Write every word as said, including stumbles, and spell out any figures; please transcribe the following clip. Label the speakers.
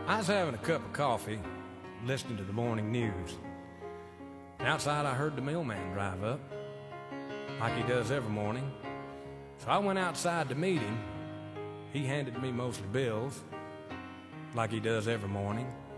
Speaker 1: I was having a cup of coffee, listening to the morning news. Outside, I heard the mailman drive up, like he does every morning. So I went outside to meet him. He handed me mostly bills, like he does every morning.